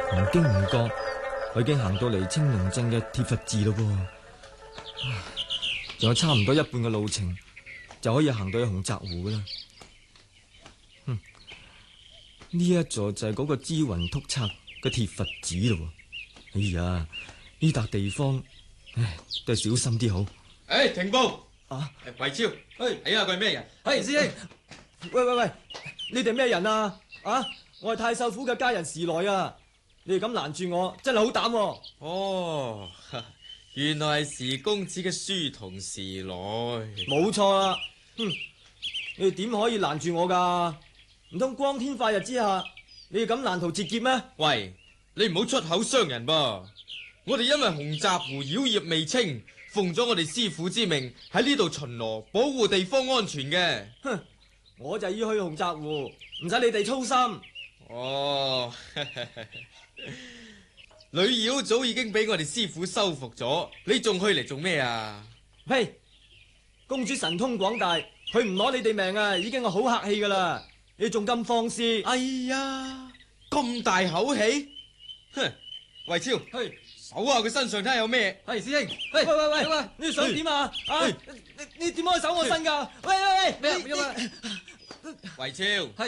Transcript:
唔經唔覺，我已經行到嚟青龍鎮嘅鐵佛寺咯噃，仲有差唔多一半嘅路程就可以行到去洪澤湖噶啦。呢一座就係嗰個支雲禿賊嘅鐵佛寺咯。哎呀，呢笪地方，都係小心啲好。 停步！ 啊， 維超，睇下佢係咩人？ 師兄，喂，你哋咩人啊？啊，我係太守府嘅家人時來啊！你哋咁攔住我，真係好膽喎。 哦，原來係時公子嘅書童時來。 冇錯啦。你哋點可以攔住我噶？唔通光天化日之下，你哋咁攔途截劫咩？ 喂，你唔好出口傷人噃。我哋因為洪澤湖妖孽未清，奉咗我哋師父之命喺呢度巡邏，保護地方安全嘅。 哼，我就要去洪澤湖，唔使你哋操心。 哦，女妖早已經俾我哋師父收服咗，你仲去嚟做咩啊？ 呸！公主神通廣大，佢唔攞你哋命啊，已經係好客氣噶啦。你仲咁放肆？ 哎呀，咁大口氣！哼，維超，搜下佢身上睇下有咩。 係師兄，喂，你想點啊？啊，你點可以搜我身噶？喂， 咩？維超。